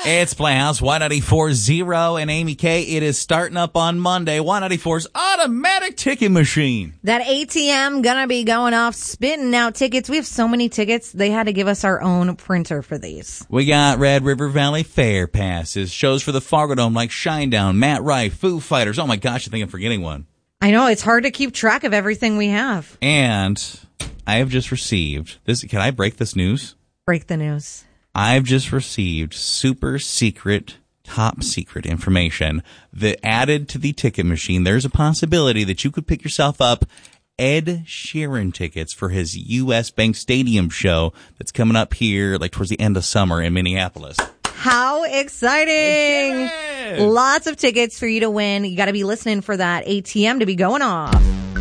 It's Playhouse Y94.0 and Amy K. It is starting up on Monday. Y94's automatic ticket machine. That ATM gonna be going off, spitting out tickets. We have so many tickets, they had to give us our own printer for these. We got Red River Valley Fair passes, shows for the Fargo Dome like Shinedown, Matt Wright, Foo Fighters. Oh my gosh, I think I'm forgetting one. I know, it's hard to keep track of everything we have. And I have just received this. Can I break this news? Break the news. I've just received super secret, top secret information that added to the ticket machine. There's a possibility that you could pick yourself up Ed Sheeran tickets for his U.S. Bank Stadium show that's coming up here like towards the end of summer in Minneapolis. How exciting! Lots of tickets for you to win. You got to be listening for that ATM to be going off.